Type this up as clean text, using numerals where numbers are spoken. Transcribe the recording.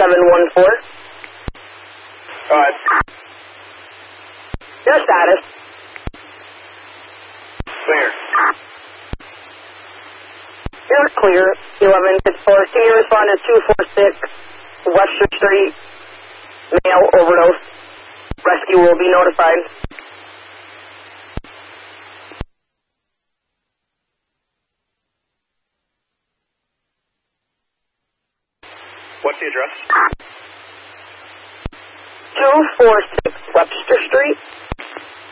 714. Go ahead. Your status. Clear. You're clear. 1164. Can you respond to 246 Webster Street? Male overdose. Rescue will be notified. What's the address? 246 Webster Street.